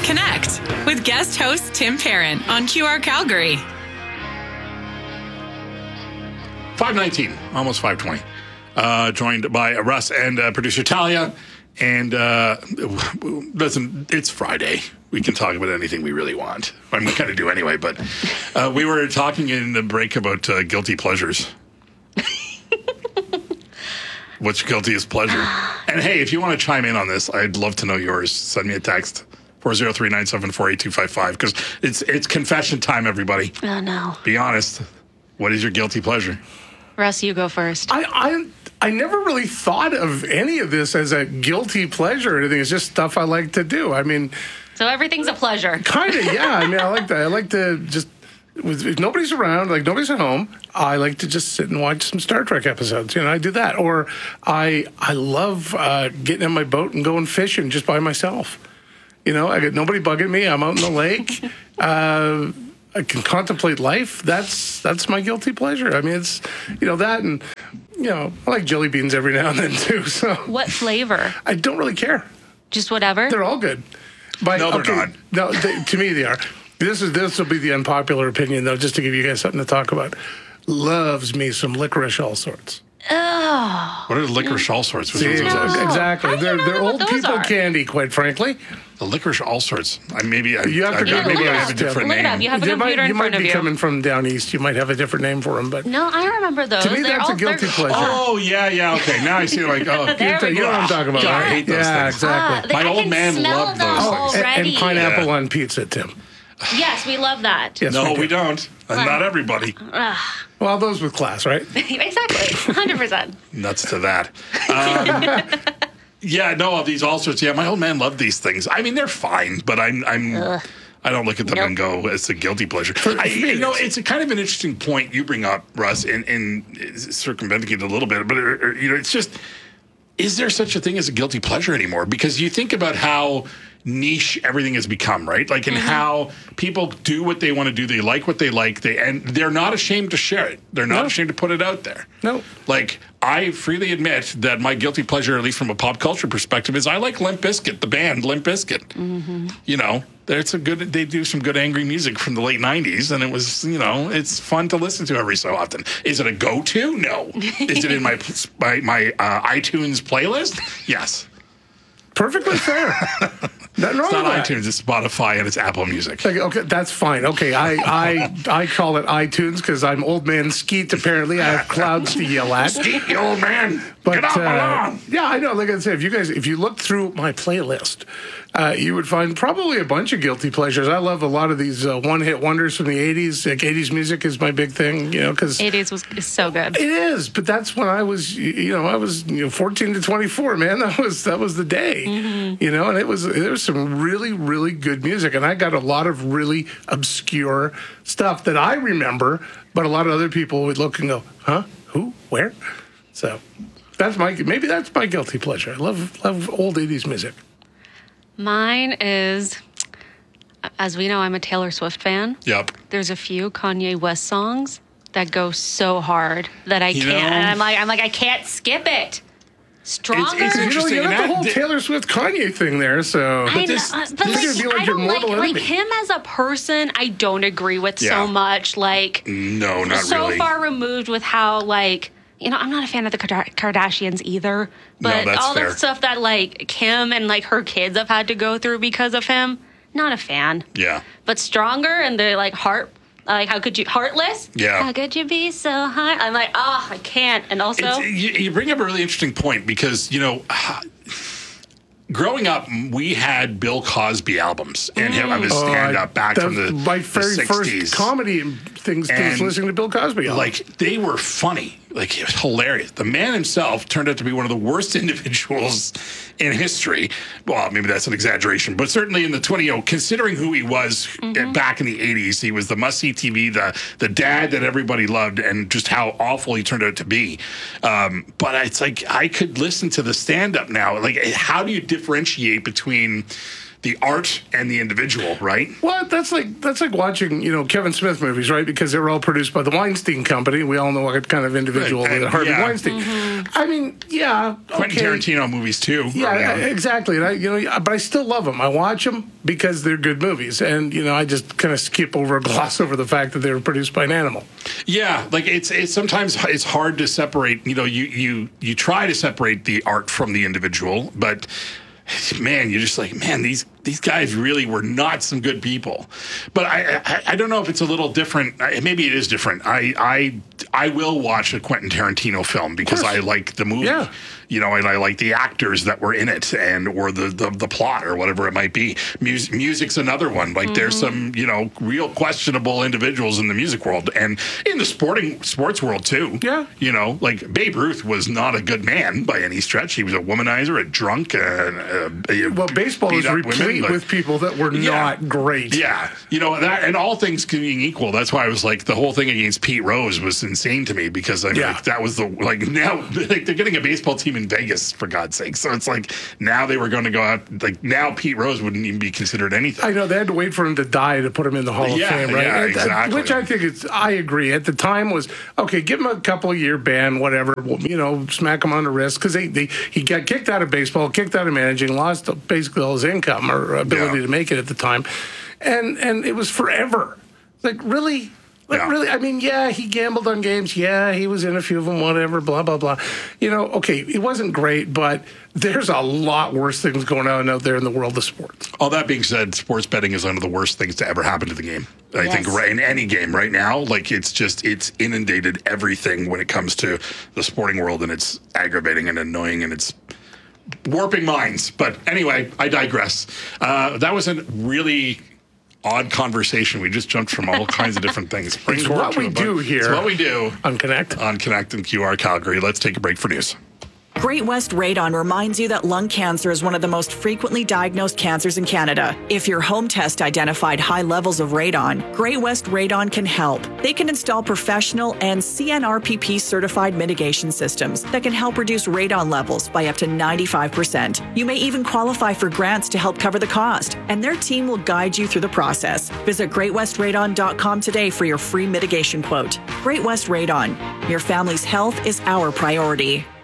Connect with guest host Tim Perrin on QR Calgary. 5:19, almost 5:20. Joined by Russ and producer Talia. And listen, it's Friday. We can talk about anything we really want. I mean, we kind of do anyway, but we were talking in the break about guilty pleasures. What's your guiltiest pleasure? And hey, if you want to chime in on this, I'd love to know yours. Send me a text, 403-974-8255, because it's confession time, everybody. Oh, no. Be honest. What is your guilty pleasure? Russ, you go first. I never really thought of any of this as a guilty pleasure or anything. It's just stuff I like to do. I mean... So everything's a pleasure. Kind of, yeah. I mean, I like that. I like to just... If nobody's around, like nobody's at home, I like to just sit and watch some Star Trek episodes. You know, I do that. Or I love getting in my boat and going fishing just by myself. You know, I got nobody bugging me. I'm out in the lake. I can contemplate life. That's my guilty pleasure. I mean, it's, you know, that and, you know, I like jelly beans every now and then too. So What flavor? I don't really care. Just whatever? They're all good. No, they're not. No, to me they are. This will be the unpopular opinion, though, just to give you guys something to talk about. Loves me some licorice all sorts. Oh. What are licorice all sorts? See, exactly. They're old people candy, quite frankly. The licorice all sorts. Maybe I You have to go maybe look I it have a up. different Look it up. name. You have a computer in front of You might be you. coming from down east. You might have a different name for them, but No, I remember those. to me, that's a guilty pleasure. Oh, yeah, okay. Now I see, like, oh, There we you know what I'm talking about, God, I right? hate those Yeah, things. exactly. My I old can man smell loved them those Oh, things. already. and pineapple Yeah. on pizza, Tim. Yes, we love that. Yes, No, do. we don't. And not everybody. Well, those with class, right? Exactly. 100%. Nuts to that. Yeah, no, these all sorts. Yeah, my old man loved these things. I mean, they're fine, but I don't look at them and go, it's a guilty pleasure. It's a kind of an interesting point you bring up, Russ, in circumventing it a little bit, but it's just, is there such a thing as a guilty pleasure anymore? Because you think about how niche everything has become, right? Like, and how people do what they want to do. They like what they like. And they're not ashamed to share it. They're not ashamed to put it out there. No. Like, I freely admit that my guilty pleasure, at least from a pop culture perspective, is I like Limp Bizkit, the band Limp Bizkit. Mm-hmm. You know, they do some good angry music from the late 90s, and it was, you know, it's fun to listen to every so often. Is it a go-to? No. Is it in my iTunes playlist? Yes. Perfectly fair. Nothing wrong It's not with that. iTunes, it's Spotify, and it's Apple Music. Okay, that's fine. Okay, I call it iTunes because I'm old man Skeet. Apparently, I have clouds to yell at. Skeet, you old man. But, Get off my lawn. Yeah, I know. Like I said, if you look through my playlist, you would find probably a bunch of guilty pleasures. I love a lot of these one-hit wonders from the 80s. Like 80s music is my big thing, you know, because 80s is so good. it is. But that's when I was 14 to 24, man. That was the day, you know. And there was some really, really good music, and I got a lot of really obscure stuff that I remember, but a lot of other people would look and go, "Huh? Who? Where?" So that's my guilty pleasure. I love old 80s music. Mine is, as we know, I'm a Taylor Swift fan. Yep. There's a few Kanye West songs that go so hard that I You can't. know- And I'm like, I can't skip it. Stronger. It's You interesting. got the And whole that- Taylor Swift Kanye thing there. So I know, this- but this is gonna be like I your don't like mortal enemy. him as a person. I don't agree with Yeah. so much. Like, No, not so really. far removed with how, like, you know, I'm not a fan of the Kardashians either. But that's all fair. the stuff that, like, Kim and, like, her kids have had to go through because of him, not a fan. Yeah. But Stronger and the, like, how could you, Heartless? Yeah. How could you be so hard? I'm like, I can't. And also, You bring up a really interesting point because, you know, growing up, we had Bill Cosby albums and him on his stand-up back from the my very 60s. first comedy things was And, listening to Bill Cosby. Like, they were funny. Like, it was hilarious. The man himself turned out to be one of the worst individuals in history. Well, maybe that's an exaggeration, but certainly in the considering who he was back in the 80s, he was the must-see TV, the dad that everybody loved, and just how awful he turned out to be. But it's like, I could listen to the stand-up now. Like, how do you differentiate between the art and the individual, right? Well, that's like watching, Kevin Smith movies, right? Because they were all produced by the Weinstein Company. We all know what kind of individual Right, and- Harvey yeah. Weinstein. I mean, yeah, Quentin okay. Tarantino movies too. Yeah, early on. exactly. And but I still love them. I watch them because they're good movies, and I just kind of gloss over the fact that they were produced by an animal. Yeah, like it's sometimes it's hard to separate. You try to separate the art from the individual, but man, you're just like, man, these guys really were not some good people. But I don't know if it's a little different. Maybe it is different. I will watch a Quentin Tarantino film because I like the movie. Yeah. And I like the actors that were in it or the plot or whatever it might be. Music's another one. Like there's some, real questionable individuals in the music world and in the sports world too. Yeah. Like Babe Ruth was not a good man by any stretch. He was a womanizer, a drunk. Well, baseball is beat up replete women, but- with people that were not great. Yeah. That, and all things being equal, that's why I was like, the whole thing against Pete Rose was insane to me because that was now they're getting a baseball team in Vegas, for God's sake. So it's like now they were going to go out, like now Pete Rose wouldn't even be considered anything. I know they had to wait for him to die to put him in the Hall of Fame, right? Yeah, exactly. Which I think I agree. At the time was, okay, give him a couple of year ban, whatever, smack him on the wrist because he got kicked out of baseball, kicked out of managing, lost basically all his income or ability to make it at the time. And it was forever. Like, really? Really? I mean, he gambled on games. Yeah, he was in a few of them, whatever, blah, blah, blah. Okay, it wasn't great, but there's a lot worse things going on out there in the world of sports. All that being said, sports betting is one of the worst things to ever happen to the game. I think in any game right now, like it's inundated everything when it comes to the sporting world, and it's aggravating and annoying, and it's warping minds. But anyway, I digress. That was a really odd conversation. We just jumped from all kinds of different things. It's what we do here. It's what we do on Connect. On Connect and QR Calgary. Let's take a break for news. Great West Radon reminds you that lung cancer is one of the most frequently diagnosed cancers in Canada. If your home test identified high levels of radon, Great West Radon can help. They can install professional and CNRPP certified mitigation systems that can help reduce radon levels by up to 95%. You may even qualify for grants to help cover the cost, and their team will guide you through the process. Visit greatwestradon.com today for your free mitigation quote. Great West Radon. Your family's health is our priority.